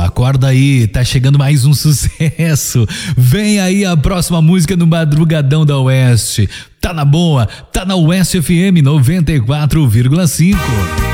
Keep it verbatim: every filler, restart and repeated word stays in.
acorda aí, tá chegando mais um sucesso. Vem aí a próxima música no Madrugadão da Oeste. Tá na boa, tá na Oeste F M noventa e quatro vírgula cinco.